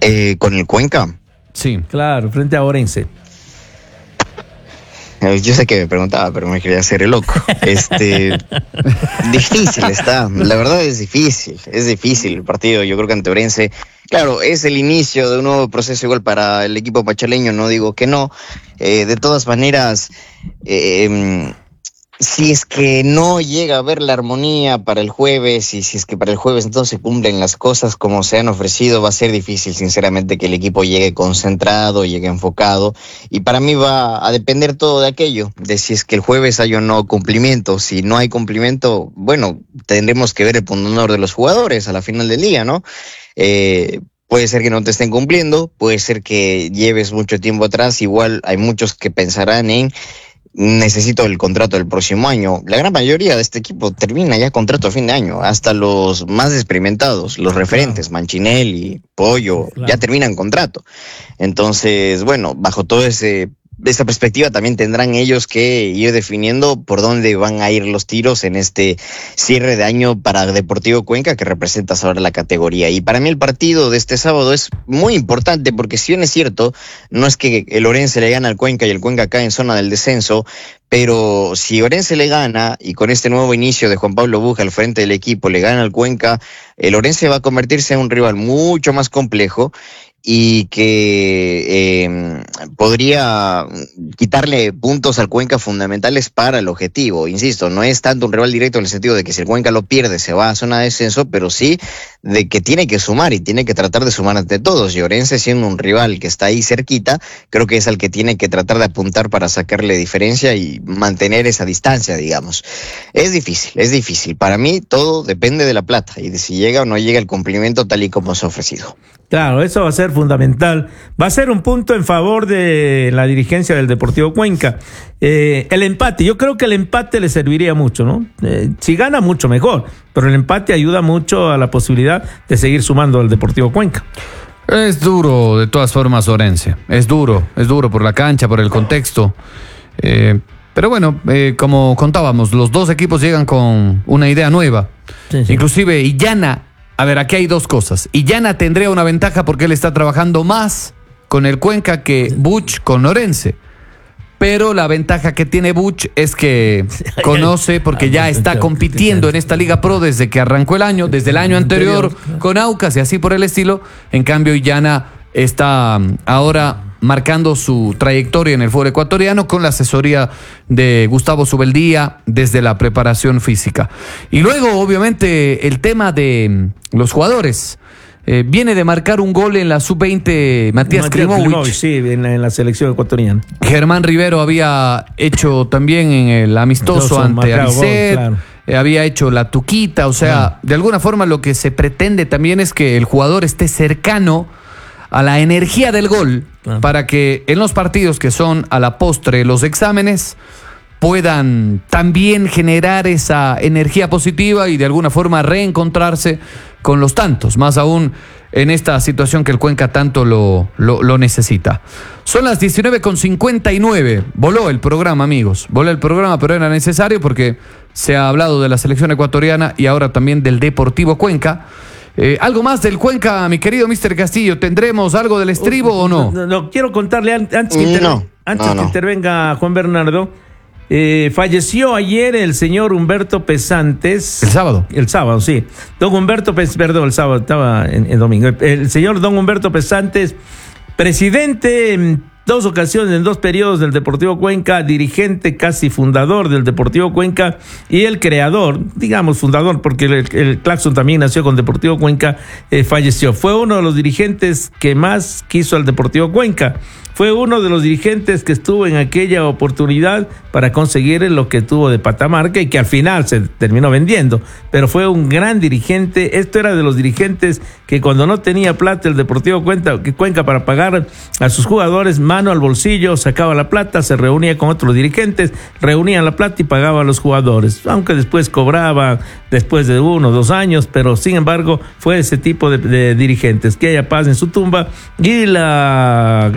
Con el Cuenca. Sí. Claro, frente a Orense. Yo sé que me preguntaba, pero me quería hacer el loco. Difícil está, la verdad es difícil el partido, yo creo que ante Orense, claro, es el inicio de un nuevo proceso igual para el equipo pachaleño, no digo que no, de todas maneras, si es que no llega a haber la armonía para el jueves y si es que para el jueves entonces cumplen las cosas como se han ofrecido, va a ser difícil sinceramente que el equipo llegue concentrado, llegue enfocado, y para mí va a depender todo de aquello, de si es que el jueves hay o no cumplimiento. Si no hay cumplimiento, bueno, tendremos que ver el pundonor de los jugadores a la final del día, ¿no? Puede ser que no te estén cumpliendo, puede ser que lleves mucho tiempo atrás, igual hay muchos que pensarán en necesito el contrato del próximo año. La gran mayoría de este equipo termina ya contrato a fin de año, hasta los más experimentados, los referentes, Manchinelli, Pollo, ya terminan contrato. Entonces, bueno, bajo todo esa perspectiva también tendrán ellos que ir definiendo por dónde van a ir los tiros en este cierre de año para Deportivo Cuenca, que representa ahora la categoría. Y para mí el partido de este sábado es muy importante porque si bien es cierto, no es que el Orense le gana al Cuenca y el Cuenca cae en zona del descenso, pero si Orense le gana y con este nuevo inicio de Juan Pablo Buja al frente del equipo le gana al Cuenca, el Orense va a convertirse en un rival mucho más complejo y que podría quitarle puntos al Cuenca fundamentales para el objetivo. Insisto, no es tanto un rival directo en el sentido de que si el Cuenca lo pierde se va a zona de descenso, pero sí de que tiene que sumar y tiene que tratar de sumar ante todos. Y Orense, siendo un rival que está ahí cerquita, creo que es al que tiene que tratar de apuntar para sacarle diferencia y mantener esa distancia, digamos. Es difícil. Para mí todo depende de la plata y de si llega o no llega el cumplimiento tal y como se ha ofrecido. Claro, eso va a ser fundamental. Va a ser un punto en favor de la dirigencia del Deportivo Cuenca. El empate, yo creo que el empate le serviría mucho, ¿no? Si gana, mucho mejor, pero el empate ayuda mucho a la posibilidad de seguir sumando al Deportivo Cuenca. Es duro, de todas formas, Orense. Es duro por la cancha, por el contexto. Pero bueno, como contábamos, los dos equipos llegan con una idea nueva. Sí. Inclusive Illana. A ver, aquí hay dos cosas. Illana tendría una ventaja porque él está trabajando más con el Cuenca que Buch con Orense. Pero la ventaja que tiene Buch es que conoce, porque ya está compitiendo en esta Liga Pro desde que arrancó el año, desde el año anterior con Aucas y así por el estilo. En cambio, Illana está ahora marcando su trayectoria en el fútbol ecuatoriano con la asesoría de Gustavo Zubeldía desde la preparación física. Y luego, obviamente, el tema de los jugadores. Viene de marcar un gol en la sub-20 Matías Klimovic. Sí, en la selección ecuatoriana. Germán Rivero había hecho también en el amistoso ante Alicet. Claro. Había hecho la tuquita. O sea, de alguna forma lo que se pretende también es que el jugador esté cercano a la energía del gol, para que en los partidos que son a la postre los exámenes puedan también generar esa energía positiva y de alguna forma reencontrarse con los tantos, más aún en esta situación que el Cuenca tanto lo necesita. Son las 19:59. Voló el programa, amigos. Voló el programa, pero era necesario porque se ha hablado de la selección ecuatoriana y ahora también del Deportivo Cuenca. ¿Algo más del Cuenca, mi querido Mr. Castillo? ¿Tendremos algo del estribo o no? No, quiero contarle antes que intervenga Juan Bernardo. Falleció ayer el señor Humberto Pesantes. El sábado, sí. Don Humberto Perdón, el sábado, estaba en domingo. El señor Don Humberto Pesantes, presidente en 2 ocasiones, en 2 periodos del Deportivo Cuenca, dirigente casi fundador del Deportivo Cuenca y el creador, digamos fundador, porque el Claxon también nació con Deportivo Cuenca, falleció. Fue uno de los dirigentes que más quiso al Deportivo Cuenca. Fue uno de los dirigentes que estuvo en aquella oportunidad para conseguir lo que tuvo de Patamarca y que al final se terminó vendiendo. Pero fue un gran dirigente. Esto era de los dirigentes que cuando no tenía plata el Deportivo Cuenca para pagar a sus jugadores, mano al bolsillo, sacaba la plata, se reunía con otros dirigentes, reunían la plata y pagaba a los jugadores. Aunque después cobraba después de 1 o 2 años, pero sin embargo fue ese tipo de dirigentes. Que haya paz en su tumba y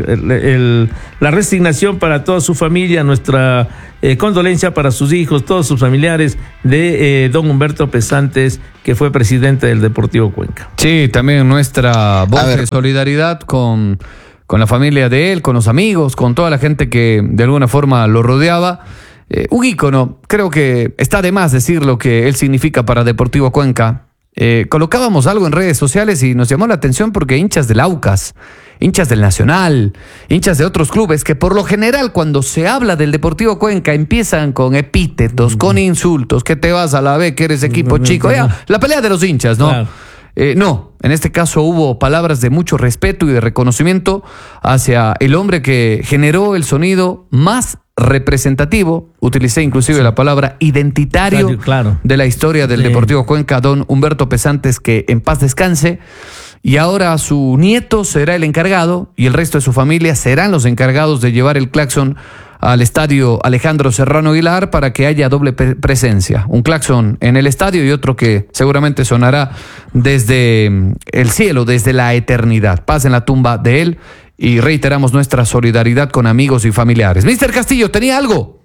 la resignación para toda su familia, nuestra condolencia para sus hijos, todos sus familiares de don Humberto Pesantes, que fue presidente del Deportivo Cuenca. Sí, también nuestra voz de solidaridad con la familia de él, con los amigos, con toda la gente que de alguna forma lo rodeaba. Un ícono, creo que está de más decir lo que él significa para Deportivo Cuenca. Colocábamos algo en redes sociales y nos llamó la atención porque hinchas del Aucas, hinchas del Nacional, hinchas de otros clubes que por lo general cuando se habla del Deportivo Cuenca empiezan con epítetos, con insultos, que te vas a la B, que eres equipo chico, ya, la pelea de los hinchas, ¿no? Claro. No, en este caso hubo palabras de mucho respeto y de reconocimiento hacia el hombre que generó el sonido más representativo, utilicé inclusive la palabra identitario, claro, de la historia del Deportivo Cuenca, don Humberto Pesantes, que en paz descanse, y ahora su nieto será el encargado y el resto de su familia serán los encargados de llevar el claxon al estadio Alejandro Serrano Aguilar para que haya doble presencia, un claxon en el estadio y otro que seguramente sonará desde el cielo, desde la eternidad. Paz en la tumba de él. Y reiteramos nuestra solidaridad con amigos y familiares. Mister Castillo, ¿tenía algo?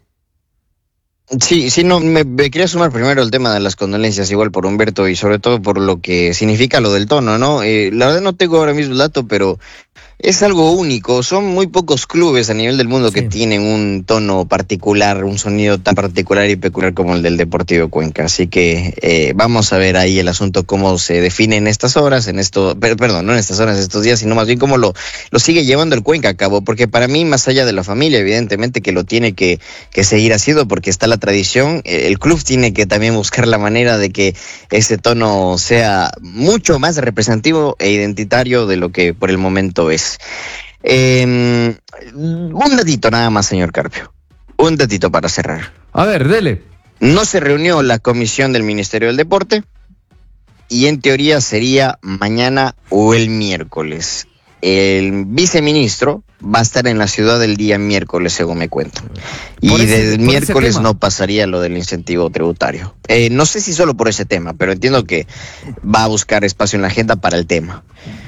Sí, no, me quería sumar primero el tema de las condolencias, igual por Humberto y sobre todo por lo que significa lo del tono, ¿no? La verdad no tengo ahora mismo el dato, pero es algo único. Son muy pocos clubes a nivel del mundo que tienen un tono particular, un sonido tan particular y peculiar como el del Deportivo Cuenca. Así que vamos a ver ahí el asunto, cómo se define en estas horas, no en estas horas, estos días, sino más bien cómo lo sigue llevando el Cuenca a cabo. Porque para mí, más allá de la familia, evidentemente que lo tiene que seguir haciendo porque está la tradición, el club tiene que también buscar la manera de que ese tono sea mucho más representativo e identitario de lo que por el momento es. Un datito nada más, señor Carpio. Un datito para cerrar. A ver, dele. No se reunió la comisión del Ministerio del Deporte y en teoría sería mañana o el miércoles. El viceministro va a estar en la ciudad el día miércoles, según me cuentan. Y del miércoles no pasaría lo del incentivo tributario. No sé si solo por ese tema, pero entiendo que va a buscar espacio en la agenda para el tema.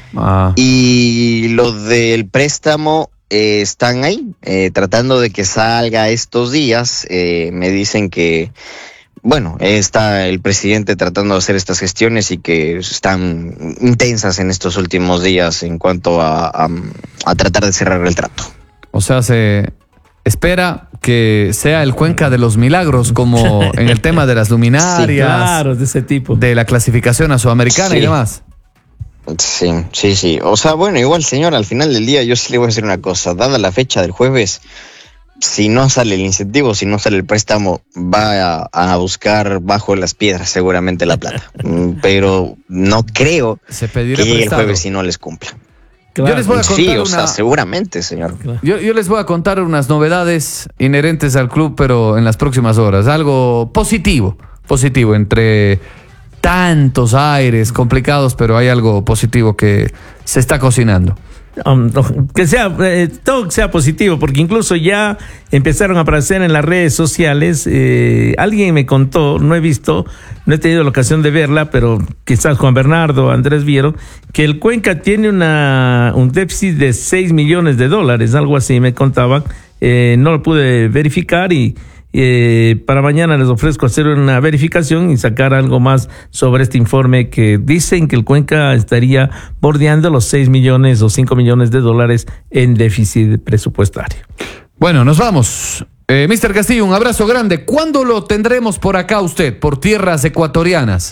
Y lo del préstamo están ahí, tratando de que salga estos días. Me dicen que, bueno, está el presidente tratando de hacer estas gestiones y que están intensas en estos últimos días en cuanto a tratar de cerrar el trato. O sea, se espera que sea el Cuenca de los milagros, como en el tema de las luminarias, sí, claro, de ese tipo, de la clasificación a Sudamericana y demás. Sí. O sea, bueno, igual, señor, al final del día yo sí le voy a decir una cosa. Dada la fecha del jueves, si no sale el incentivo, si no sale el préstamo, va a buscar bajo las piedras seguramente la plata. Pero no creo que llegue el jueves si no les cumpla. Claro. Yo les voy a contar seguramente, señor. Claro. Yo les voy a contar unas novedades inherentes al club, pero en las próximas horas. Algo positivo entre tantos aires complicados, pero hay algo positivo que se está cocinando. Que sea todo sea positivo, porque incluso ya empezaron a aparecer en las redes sociales. Alguien me contó, no he tenido la ocasión de verla, pero quizás Juan Bernardo, Andrés vieron que el Cuenca tiene un déficit de $6 millones, algo así me contaban. No lo pude verificar y para mañana les ofrezco hacer una verificación y sacar algo más sobre este informe que dicen que el Cuenca estaría bordeando los 6 millones o 5 millones de dólares en déficit presupuestario. Bueno, nos vamos. Mr. Castillo, un abrazo grande. ¿Cuándo lo tendremos por acá usted, por tierras ecuatorianas?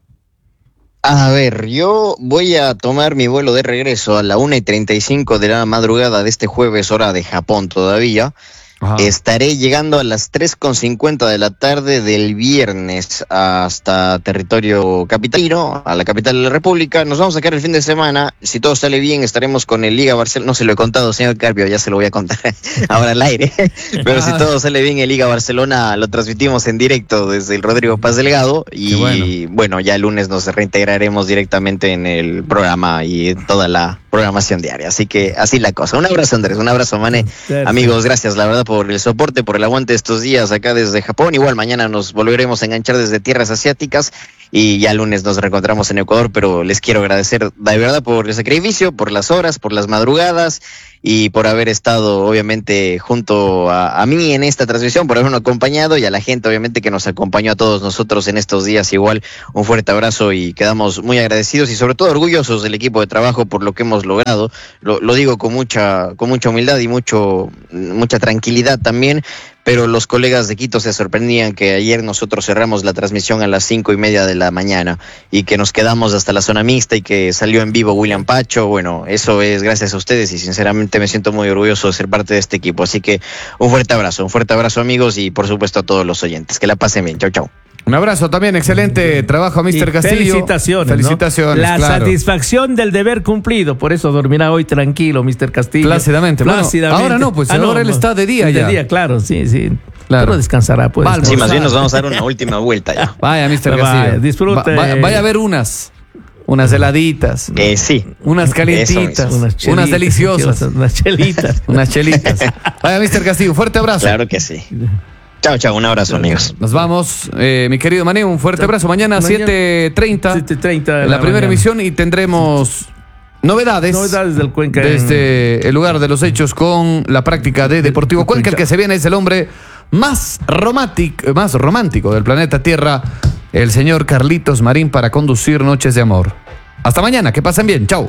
A ver, yo voy a tomar mi vuelo de regreso a la 1:35 de la madrugada de este jueves, hora de Japón todavía. Ajá. Estaré llegando a las 3:50 de la tarde del viernes hasta territorio capitalino, a la capital de la República. Nos vamos a quedar el fin de semana. Si todo sale bien, estaremos con el Liga Barcelona. No se lo he contado, señor Carpio, ya se lo voy a contar ahora al aire. Pero si todo sale bien, el Liga Barcelona lo transmitimos en directo desde el Rodrigo Paz Delgado. Y bueno, ya el lunes nos reintegraremos directamente en el programa y en toda la programación diaria. Así que así la cosa. Un abrazo, Andrés, un abrazo, Mane. Perfecto. Amigos, gracias la verdad por el soporte, por el aguante estos días acá desde Japón. Igual mañana nos volveremos a enganchar desde tierras asiáticas y ya lunes nos reencontramos en Ecuador, pero les quiero agradecer de verdad por el sacrificio, por las horas, por las madrugadas y por haber estado obviamente junto a mí en esta transmisión, por habernos acompañado y a la gente obviamente que nos acompañó a todos nosotros en estos días. Igual un fuerte abrazo y quedamos muy agradecidos y sobre todo orgullosos del equipo de trabajo por lo que hemos logrado. Lo digo con mucha humildad y mucha tranquilidad también. Pero los colegas de Quito se sorprendían que ayer nosotros cerramos la transmisión a las 5:30 de la mañana y que nos quedamos hasta la zona mixta y que salió en vivo William Pacho. Bueno, eso es gracias a ustedes y sinceramente me siento muy orgulloso de ser parte de este equipo. Así que un fuerte abrazo amigos y por supuesto a todos los oyentes. Que la pasen bien. Chau, chau. Un abrazo también, excelente trabajo a Mr. Castillo. Felicitaciones. La satisfacción del deber cumplido, por eso dormirá hoy tranquilo, Mr. Castillo. Plácidamente. Bueno, ahora no, pues ahora él está de día ya. De día, claro, sí. Claro. Pero descansará, pues. Sí, más bien nos vamos a dar una última vuelta ya. Vaya, Mr. Castillo. Disfrute. Vaya a ver unas heladitas. Sí. Unas calientitas. Unas deliciosas. Unas chelitas. Unas chelitas. Vaya, Mr. Castillo, fuerte abrazo. Claro que sí. Chao, un abrazo, amigos. Nos vamos, mi querido Mané, un fuerte abrazo. Mañana 7:30 la primera emisión y tendremos novedades del Cuenca desde el lugar de los hechos con la práctica de Deportivo Cuenca. El que se viene es el hombre más romántico del planeta Tierra, el señor Carlitos Marín, para conducir Noches de Amor. Hasta mañana, que pasen bien, chao.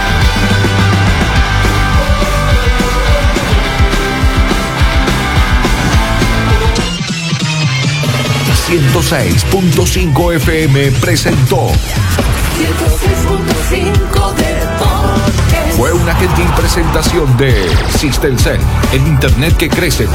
106.5 FM presentó 106.5 Deportes. Fue una gentil presentación de Sistelcel, el internet que crece junto